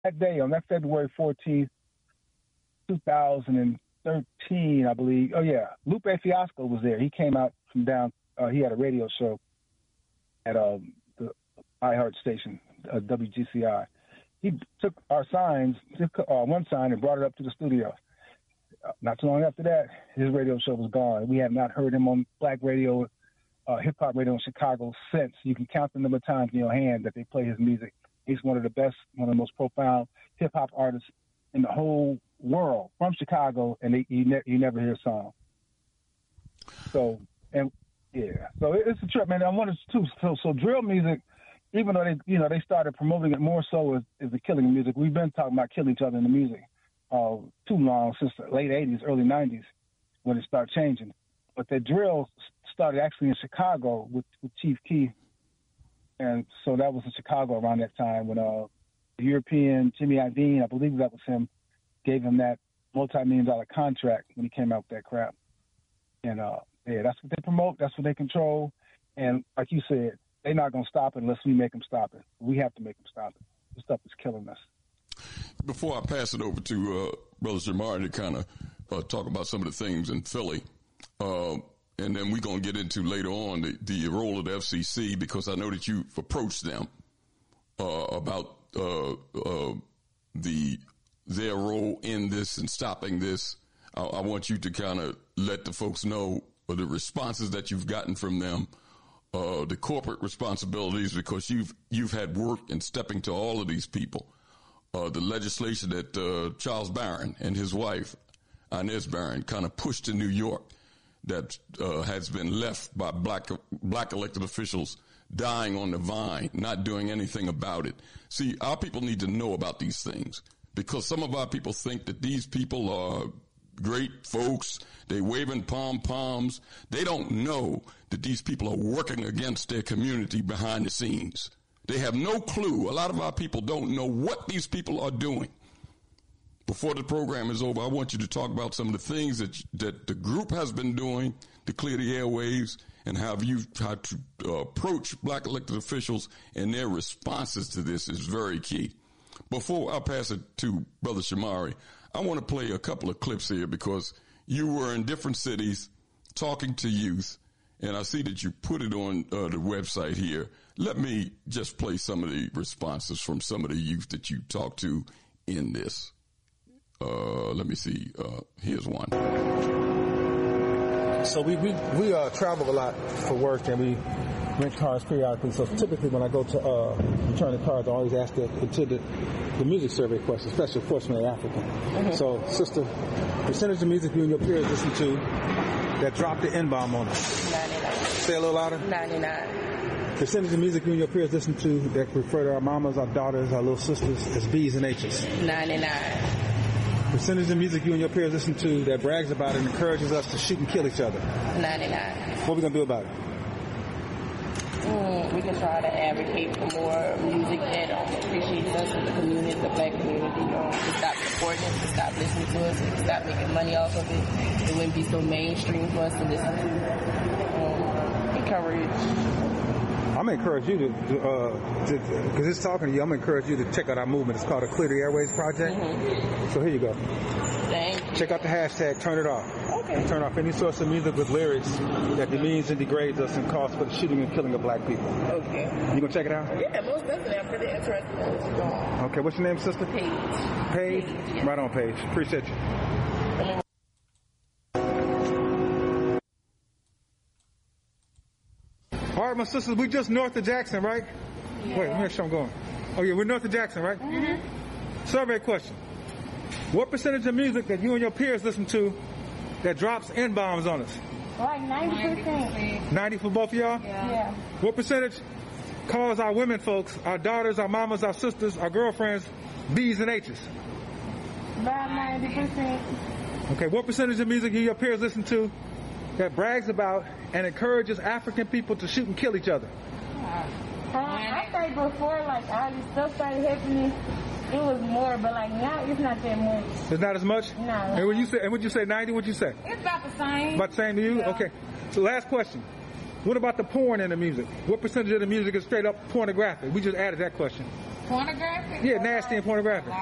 that day, on that February 14th, 2013, I believe. Oh, yeah. Lupe Fiasco was there. He came out from down. He had a radio show at the iHeart station, WGCI. He took our signs, one sign, and brought it up to the studio. Not too long after that, his radio show was gone. We have not heard him on black radio, hip-hop radio in Chicago since. You can count the number of times in your hand that they play his music. He's one of the best, one of the most profound hip-hop artists in the whole world from Chicago, and you never hear a song. So it's a trip, man. I wanted to, so drill music, even though they started promoting it more so as the killing music. We've been talking about killing each other in the music too long, since the late 80s, early 90s, when it started changing. But the drill started actually in Chicago with Chief Keef. And so that was in Chicago around that time when the European Jimmy Iovine, I believe that was him, gave him that multi-million-dollar contract when he came out with that crap. And that's what they promote. That's what they control. And like you said, they're not going to stop it unless we make them stop it. We have to make them stop it. This stuff is killing us. Before I pass it over to Brother Jamari to kind of talk about some of the things in Philly, and then we're going to get into later on the role of the FCC, because I know that you've approached them about their role in this and stopping this. I want you to kind of let the folks know the responses that you've gotten from them, the corporate responsibilities, because you've had work in stepping to all of these people. The legislation that Charles Barron and his wife, Inez Barron, kind of pushed in New York that has been left by black elected officials dying on the vine, not doing anything about it. See, our people need to know about these things, because some of our people think that these people are great folks. They waving pom-poms. They don't know that these people are working against their community behind the scenes. They have no clue. A lot of our people don't know what these people are doing. Before the program is over, I want you to talk about some of the things that the group has been doing to clear the airwaves, and how you've tried to approach black elected officials, and their responses to this is very key. Before I pass it to Brother Shamari, I want to play a couple of clips here, because you were in different cities talking to youth, and I see that you put it on the website here. Let me just play some of the responses from some of the youth that you talked to in this. Let me see. Here's one. So we travel a lot for work, and we rent cars periodically. So typically when I go to return the cars, I always ask the music survey question, especially, of course, when they're African. Mm-hmm. So, sister, percentage of music you and your peers listen to that dropped the N-bomb on us? 99. Say a little louder. 99. Percentage of music you and your peers listen to that refer to our mamas, our daughters, our little sisters as B's and H's? 99. Percentage of music you and your peers listen to that brags about it and encourages us to shoot and kill each other? 99. What are we going to do about it? We can try to advocate for more music that appreciates us in the community, the black community, to stop supporting it, to stop listening to us, and to stop making money off of it. It wouldn't be so mainstream for us to listen to. Encourage. I'm going to encourage you to because it's talking to you, I'm going to encourage you to check out our movement. It's called the Clear the Airways Project. Mm-hmm. So here you go. Thank you. Check out the hashtag, turn it off. Okay. Turn off any source of music with lyrics that demeans and degrades us and calls for the shooting and killing of black people. Okay. You going to check it out? Yeah, most definitely. I'm pretty interested in what's going on. Okay, what's your name, sister? Paige. Paige? Yeah. Right on, Paige. Appreciate you. All right, my sisters, we're just north of Jackson, right? Yeah. Wait, let me make sure I'm going. Oh, yeah, we're north of Jackson, right? Mm-hmm. Survey question. What percentage of music that you and your peers listen to that drops N-bombs on us? Like 90%. 90 for both of y'all? Yeah. What percentage calls our women folks, our daughters, our mamas, our sisters, our girlfriends, B's and H's? About 90%. Okay, what percentage of music you and your peers listen to that brags about and encourages African people to shoot and kill each other? I say before, like, all this stuff started happening, it was more, but like now it's not that much. It's not as much? No. And when you say, and would you say 90? What'd you say? It's about the same. About the same to you? Yeah. Okay. So last question. What about the porn in the music? What percentage of the music is straight up pornographic? We just added that question. Pornographic? Yeah, nasty and pornographic.